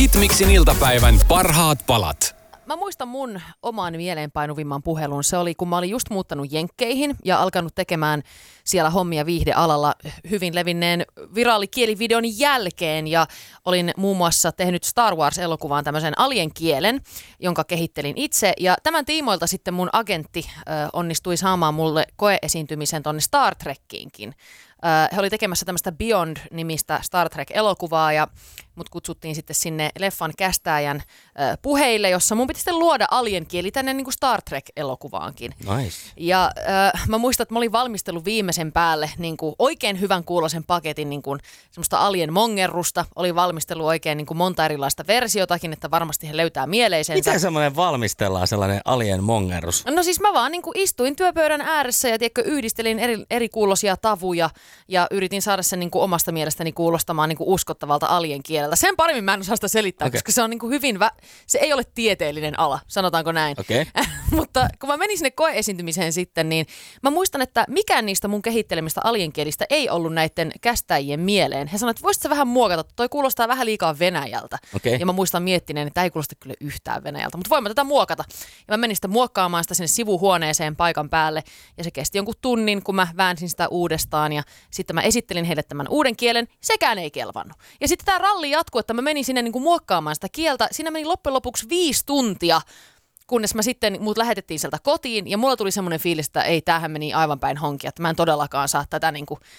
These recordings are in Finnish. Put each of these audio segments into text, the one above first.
Hitmixin iltapäivän parhaat palat. Mä muistan mun oman mieleenpainuvimman puhelun. Se oli, kun mä olin just muuttanut Jenkkeihin ja alkanut tekemään siellä hommia viihdealalla hyvin levinneen viraalikielivideon jälkeen. Ja olin muun muassa tehnyt Star Wars-elokuvaan tämmöisen alien-kielen, jonka kehittelin itse. Ja tämän tiimoilta sitten mun agentti onnistui saamaan mulle koeesiintymisen tonne Star Trekkiinkin. He oli tekemässä tämmöistä Beyond-nimistä Star Trek-elokuvaa ja mut kutsuttiin sitten sinne leffan kästääjän puheille, jossa mun piti sitten luoda alien-kieli tänne niin kuin Star Trek-elokuvaankin. Nice. Ja mä muistan, että mä olin valmistellut viimeisen päälle niin kuin oikein hyvän kuuloisen paketin niin kuin semmoista alien-mongerrusta. Olin valmistellut oikein niin kuin monta erilaista versiotakin, että varmasti he löytää mieleisensä. Miten semmoinen valmistellaan sellainen alien-mongerus? No siis mä vaan niin kuin istuin työpöydän ääressä ja tiedätkö, yhdistelin eri kuulosia tavuja ja yritin saada sen niin kuin omasta mielestäni kuulostamaan niin kuin uskottavalta alien-kieleltä. Sen paremmin mä en osaa sitä selittää, koska se on niin kuin hyvin, se ei ole tieteellinen ala, sanotaanko näin. Okay. Mutta kun mä menin sinne koeesiintymiseen sitten, niin mä muistan, että mikään niistä mun kehittelemistä alienkielistä ei ollut näiden kästäjien mieleen. He sanoivat, että voisit sä vähän muokata, toi kuulostaa vähän liikaa Venäjältä. Okay. Ja mä muistan miettineen, että ei kuulosta kyllä yhtään Venäjältä, mutta voin mä tätä muokata. Ja mä menin sitä muokkaamaan sitä sinne sivuhuoneeseen paikan päälle ja se kesti jonkun tunnin, kun mä väänsin sitä uudestaan ja sitten mä esittelin heille tämän uuden kielen, sekään ei kelvannut. Ja sitten tämä ralli jatkui, että mä menin sinne niin kuin muokkaamaan sitä kieltä. Siinä meni loppujen lopuksi 5 tuntia, kunnes mä sitten, mut lähetettiin sieltä kotiin ja mulla tuli semmoinen fiilis, että ei, tämähän meni aivan päin honkia, että mä en todellakaan saa tätä,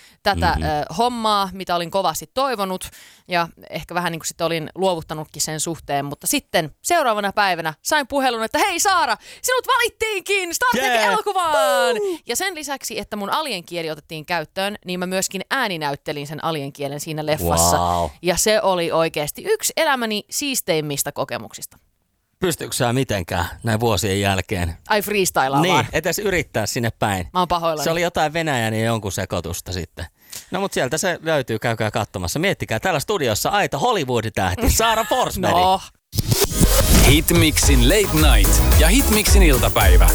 hommaa, mitä olin kovasti toivonut ja ehkä vähän niin kuin sitten olin luovuttanutkin sen suhteen, mutta sitten seuraavana päivänä sain puhelun, että hei Saara, sinut valittiinkin Star Trek-elokuvaan! Ja sen lisäksi, että mun alienkieli otettiin käyttöön, niin mä myöskin ääninäyttelin sen alienkielen siinä leffassa. Wow. Ja se oli oikeasti yksi elämäni siisteimmistä kokemuksista. Pystyykö sä mitenkään näin vuosien jälkeen? Ai freestylaa niin, vaan. etes yrittää sinne päin. Mä oon pahoillani. Se oli jotain Venäjän ja jonkun sekoitusta sitten. No mut sieltä se löytyy, käykää katsomassa. Miettikää, täällä studiossa aito Hollywood-tähti Saara Forsberg. No. Hitmixin Late Night ja Hitmixin iltapäivä.